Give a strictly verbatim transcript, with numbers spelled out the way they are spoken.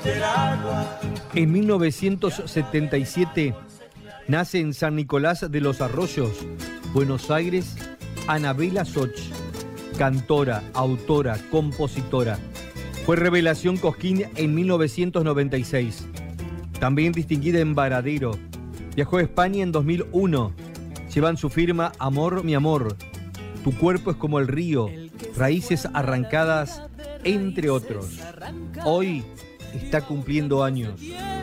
En mil novecientos setenta y siete nace en San Nicolás de los Arroyos, Buenos Aires, Anabela Soch, cantora, autora, compositora. Fue Revelación Cosquín en mil novecientos noventa y seis. También distinguida en Varadero. Viajó a España en dos mil uno. Llevan su firma Amor, mi amor, Tu cuerpo es como el río, Raíces arrancadas, entre otros. Hoy está cumpliendo años.